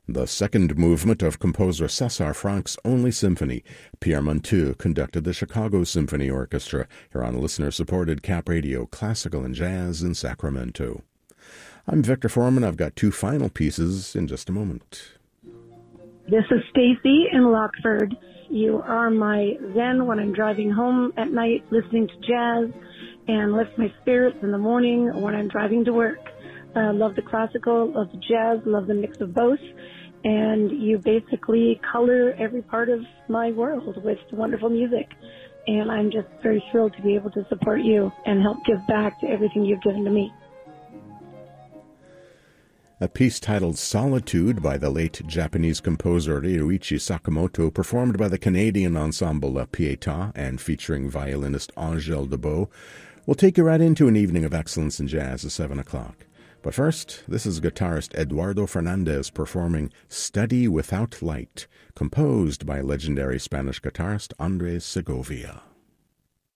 The second movement of composer César Franck's only symphony, Pierre Monteux conducted the Chicago Symphony Orchestra here on listener-supported Cap Radio Classical and Jazz in Sacramento. I'm Victor Foreman. I've got two final pieces in just a moment. This is Stacy in Lockford. You are my zen when I'm driving home at night listening to jazz, and lift my spirits in the morning when I'm driving to work. Love the classical, love the jazz, love the mix of both. And you basically color every part of my world with wonderful music. And I'm just very thrilled to be able to support you and help give back to everything you've given to me. A piece titled Solitude by the late Japanese composer Ryuichi Sakamoto, performed by the Canadian ensemble La Pietà and featuring violinist Angèle Debeau, will take you right into an evening of excellence in jazz at 7 o'clock. But first, this is guitarist Eduardo Fernandez performing Study Without Light, composed by legendary Spanish guitarist Andrés Segovia.